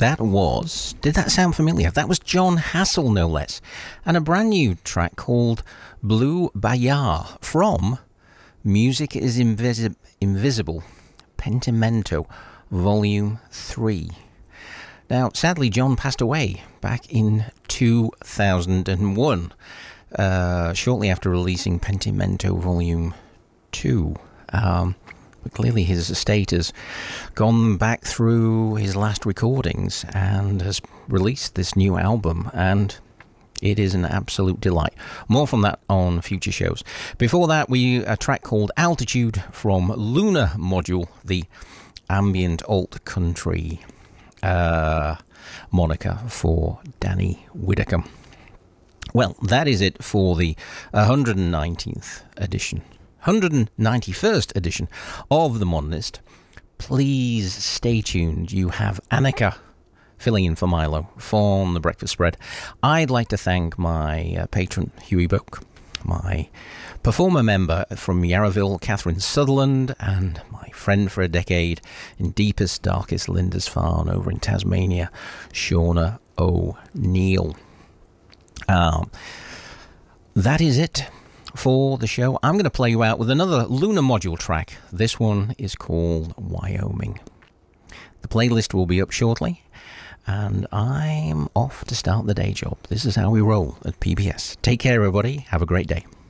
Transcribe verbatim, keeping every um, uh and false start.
That was, did that sound familiar? That was Jon Hassell, no less. And a brand new track called Blue Bayard from Music is Invisi- Invisible, Pentimento, Volume three. Now, sadly, John passed away back in two thousand one, uh, shortly after releasing Pentimento Volume two. Um... But clearly his estate has gone back through his last recordings and has released this new album, and it is an absolute delight. More from that on future shows. Before that, we a track called Altitude from Lunar Module, the ambient alt country uh, moniker for Danny Whittaker. Well, that is it for the one hundred nineteenth edition. one hundred ninety-first edition of The Modernist. Please stay tuned. You have Annika filling in for Milo from The Breakfast Spread. I'd like to thank my uh, patron, Huey Boak, my performer member from Yarraville, Catherine Sutherland, and my friend for a decade in deepest, darkest Lindisfarne over in Tasmania, Shauna O'Neill. Um, that is it for the show. I'm going to play you out with another Lunar Module track. This one is called Wyoming. The playlist will be up shortly, and I'm off to start the day job. This is how we roll at P B S. Take care, everybody. Have a great day.